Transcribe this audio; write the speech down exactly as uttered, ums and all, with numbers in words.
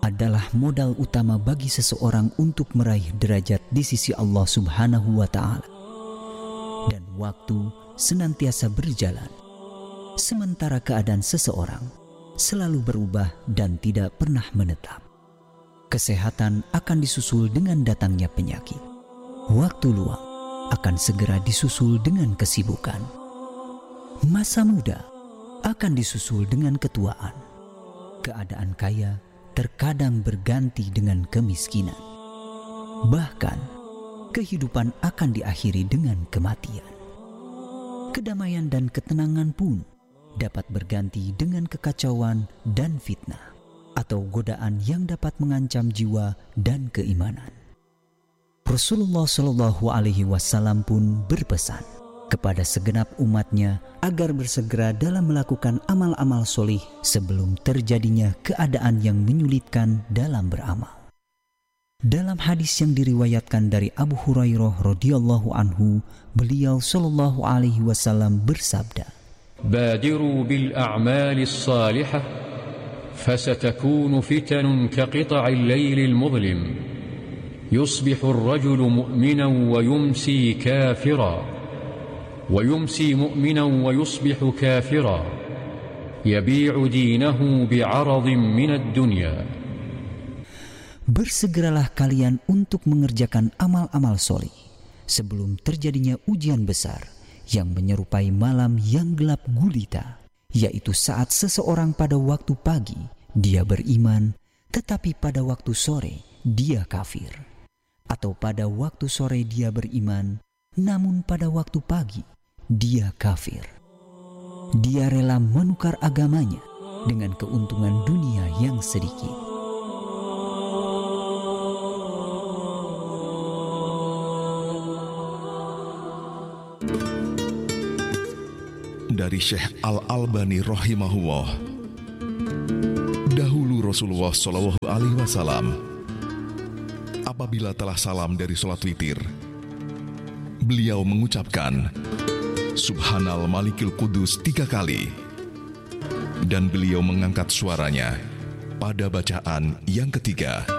adalah modal utama bagi seseorang untuk meraih derajat di sisi Allah Subhanahu wa Ta'ala. Dan waktu senantiasa berjalan, sementara keadaan seseorang selalu berubah dan tidak pernah menetap. Kesehatan akan disusul dengan datangnya penyakit. Waktu luang akan segera disusul dengan kesibukan. Masa muda akan disusul dengan ketuaan. Keadaan kaya terkadang berganti dengan kemiskinan. Bahkan, kehidupan akan diakhiri dengan kematian. Kedamaian dan ketenangan pun dapat berganti dengan kekacauan dan fitnah atau godaan yang dapat mengancam jiwa dan keimanan. Rasulullah Shallallahu Alaihi Wasallam pun berpesan kepada segenap umatnya agar bersegera dalam melakukan amal-amal solih sebelum terjadinya keadaan yang menyulitkan dalam beramal. Dalam hadis yang diriwayatkan dari Abu Hurairah radhiyallahu anhu, beliau Shallallahu Alaihi Wasallam bersabda, "Badiru bil a'malis salihah, fasatakunu fitanun kaqita'il laylil mudlim, yusbihu ar-rajulu mu'minan wa yumsi kafiran." ويمسي مؤمنا ويصبح كافرا يبيع دينه بعرض من الدنيا. Bersegeralah kalian untuk mengerjakan amal-amal solih sebelum terjadinya ujian besar yang menyerupai malam yang gelap gulita, yaitu saat seseorang pada waktu pagi dia beriman, tetapi pada waktu sore dia kafir, atau pada waktu sore dia beriman, namun pada waktu pagi dia kafir. Dia rela menukar agamanya dengan keuntungan dunia yang sedikit. Dari Syekh Al-Albani rahimahullah, dahulu Rasulullah Shallallahu Alaihi Wasallam apabila telah salam dari sholat witir, beliau mengucapkan Subhanal Malikil Kudus tiga kali, dan beliau mengangkat suaranya pada bacaan yang ketiga.